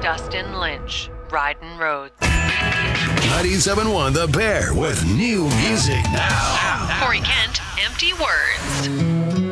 Dustin Lynch, Riding Roads. 97.1 The Bear with new music now. Corey Kent, Empty Words.